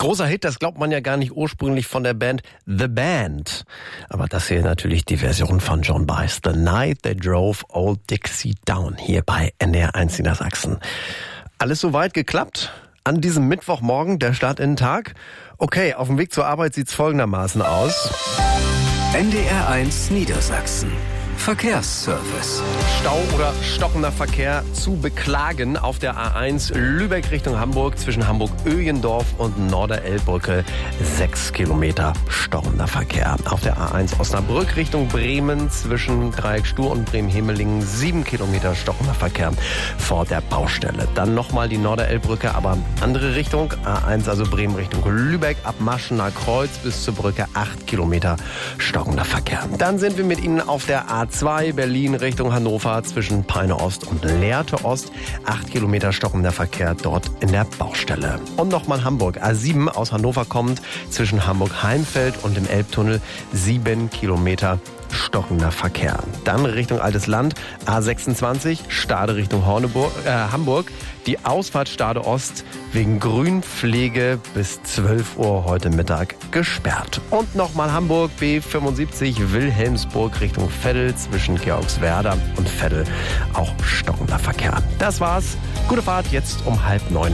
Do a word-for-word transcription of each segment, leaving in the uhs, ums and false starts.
Großer Hit, das glaubt man ja gar nicht, ursprünglich von der Band The Band. Aber das hier natürlich die Version von Joan Baez. The Night They Drove Old Dixie Down, hier bei N D R eins Niedersachsen. Alles soweit geklappt? An diesem Mittwochmorgen, der Start in den Tag? Okay, auf dem Weg zur Arbeit sieht's folgendermaßen aus. N D R eins Niedersachsen. Verkehrsservice. Stau oder stockender Verkehr zu beklagen auf der A eins Lübeck Richtung Hamburg zwischen Hamburg-Öjendorf und Norderelbbrücke. Sechs Kilometer stockender Verkehr. Auf der A eins Osnabrück Richtung Bremen zwischen Dreieck Stur und Bremen-Hemelingen. Sieben Kilometer stockender Verkehr vor der Baustelle. Dann nochmal die Norderelbbrücke, aber andere Richtung. A eins also Bremen Richtung Lübeck ab Maschener Kreuz bis zur Brücke. Acht Kilometer stockender Verkehr. Dann sind wir mit Ihnen auf der A zwei Berlin Richtung Hannover zwischen Peine Ost und Lehrte Ost. Acht Kilometer stockender Verkehr dort in der Baustelle. Und nochmal Hamburg. A sieben aus Hannover kommt zwischen Hamburg-Heimfeld und dem Elbtunnel. Sieben Kilometer stockender Verkehr. Dann Richtung Altes Land. A sechsundzwanzig Stade Richtung Horneburg, äh, Hamburg. Die Ausfahrt Stade Ost wegen Grünpflege bis zwölf Uhr heute Mittag gesperrt. Und nochmal Hamburg, B fünfundsiebzig Wilhelmsburg Richtung Veddel zwischen Georgswerda und Veddel. Auch stockender Verkehr. Das war's. Gute Fahrt jetzt um halb neun.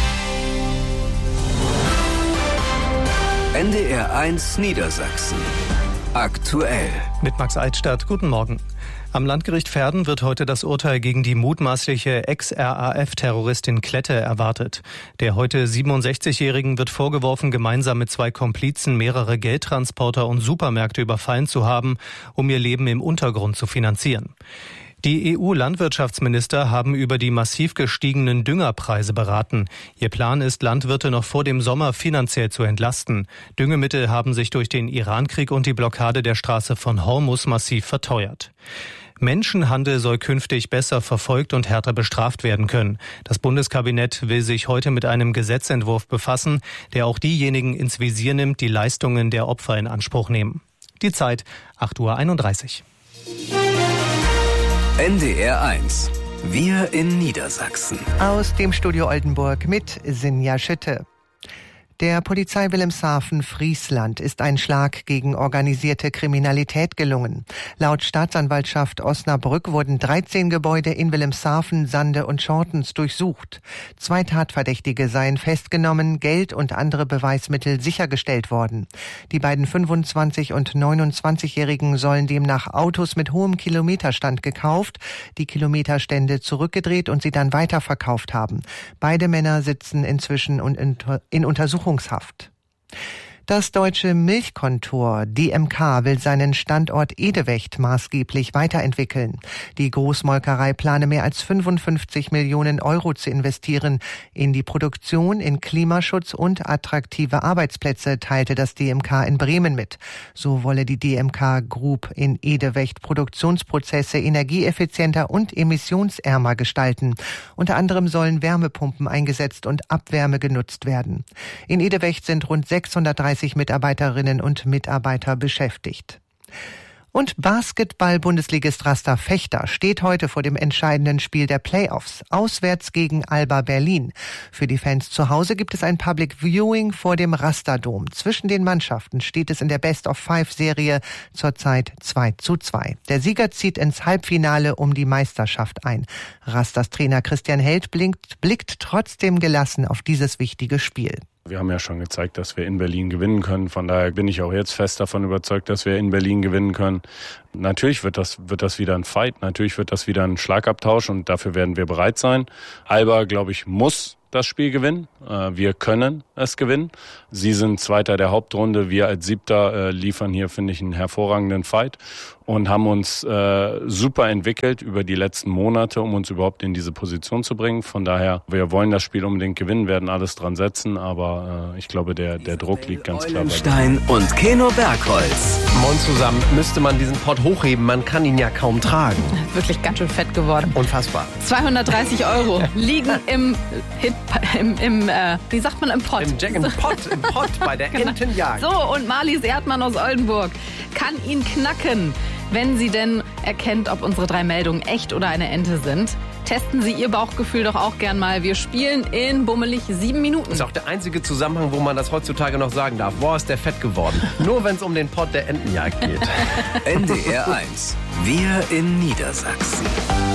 N D R eins Niedersachsen. Aktuell. Mit Max Eichstadt. Guten Morgen. Am Landgericht Verden wird heute das Urteil gegen die mutmaßliche Ex-R A F-Terroristin Klette erwartet. Der heute siebenundsechzigjährigen wird vorgeworfen, gemeinsam mit zwei Komplizen mehrere Geldtransporter und Supermärkte überfallen zu haben, um ihr Leben im Untergrund zu finanzieren. Die E U-Landwirtschaftsminister haben über die massiv gestiegenen Düngerpreise beraten. Ihr Plan ist, Landwirte noch vor dem Sommer finanziell zu entlasten. Düngemittel haben sich durch den Irankrieg und die Blockade der Straße von Hormuz massiv verteuert. Menschenhandel soll künftig besser verfolgt und härter bestraft werden können. Das Bundeskabinett will sich heute mit einem Gesetzentwurf befassen, der auch diejenigen ins Visier nimmt, die Leistungen der Opfer in Anspruch nehmen. Die Zeit acht Uhr einunddreißig. N D R eins. Wir in Niedersachsen. Aus dem Studio Oldenburg mit Sinja Schütte. Der Polizei Wilhelmshaven Friesland ist ein Schlag gegen organisierte Kriminalität gelungen. Laut Staatsanwaltschaft Osnabrück wurden dreizehn Gebäude in Wilhelmshaven, Sande und Schortens durchsucht. Zwei Tatverdächtige seien festgenommen, Geld und andere Beweismittel sichergestellt worden. Die beiden fünfundzwanzig- und neunundzwanzigjährigen sollen demnach Autos mit hohem Kilometerstand gekauft, die Kilometerstände zurückgedreht und sie dann weiterverkauft haben. Beide Männer sitzen inzwischen in Untersuchungshaft. Das deutsche Milchkontor D M K will seinen Standort Edewecht maßgeblich weiterentwickeln. Die Großmolkerei plane mehr als fünfundfünfzig Millionen Euro zu investieren in die Produktion, in Klimaschutz und attraktive Arbeitsplätze, teilte das D M K in Bremen mit. So wolle die D M K Group in Edewecht Produktionsprozesse energieeffizienter und emissionsärmer gestalten. Unter anderem sollen Wärmepumpen eingesetzt und Abwärme genutzt werden. In Edewecht sind rund sechshundertdreißig Mitarbeiterinnen und Mitarbeiter beschäftigt. Und Basketball-Bundesligist Rasta Fechter steht heute vor dem entscheidenden Spiel der Playoffs, auswärts gegen Alba Berlin. Für die Fans zu Hause gibt es ein Public Viewing vor dem Rasta-Dom. Zwischen den Mannschaften steht es in der Best-of-Five-Serie zurzeit zwei zu zwei. Der Sieger zieht ins Halbfinale um die Meisterschaft ein. Rastas Trainer Christian Held blickt, blickt trotzdem gelassen auf dieses wichtige Spiel. Wir haben ja schon gezeigt, dass wir in Berlin gewinnen können. Von daher bin ich auch jetzt fest davon überzeugt, dass wir in Berlin gewinnen können. Natürlich wird das, wird das wieder ein Fight. Natürlich wird das wieder ein Schlagabtausch und dafür werden wir bereit sein. Alba, glaube ich, muss das Spiel gewinnen. Wir können es gewinnen. Sie sind Zweiter der Hauptrunde. Wir als Siebter liefern hier, finde ich, einen hervorragenden Fight und haben uns äh, super entwickelt über die letzten Monate, um uns überhaupt in diese Position zu bringen. Von daher, wir wollen das Spiel unbedingt gewinnen, werden alles dran setzen, aber äh, ich glaube, der, der Druck liegt ganz klar bei Stein und Keno Bergholz. Moin zusammen. Müsste man diesen Pott hochheben, man kann ihn ja kaum tragen. Wirklich ganz schön fett geworden. Unfassbar. zweihundertdreißig Euro liegen im, Hit, im, im äh, wie sagt man, im Pott. Im Jack im Pott, im Pott bei der Genau. Entenjagd. So, und Marlies Erdmann aus Oldenburg kann ihn knacken, wenn sie denn erkennt, ob unsere drei Meldungen echt oder eine Ente sind. testen Sie Ihr Bauchgefühl doch auch gern mal. Wir spielen in bummelig sieben Minuten. Das ist auch der einzige Zusammenhang, wo man das heutzutage noch sagen darf. Boah, ist der fett geworden. Nur wenn es um den Pott der Entenjagd geht. N D R eins. Wir in Niedersachsen.